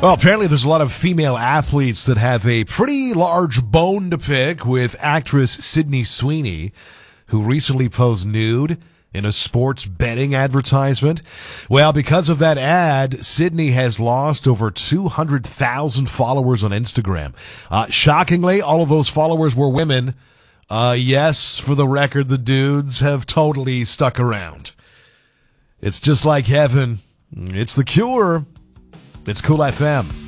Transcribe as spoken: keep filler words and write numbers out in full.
Well, apparently there's a lot of female athletes that have a pretty large bone to pick with actress Sydney Sweeney, who recently posed nude in a sports betting advertisement. Well, because of that ad, Sydney has lost over two hundred thousand followers on Instagram. Uh, shockingly, all of those followers were women. Uh, yes, for the record, the dudes have totally stuck around. It's just like heaven. It's The Cure. It's Cool F M.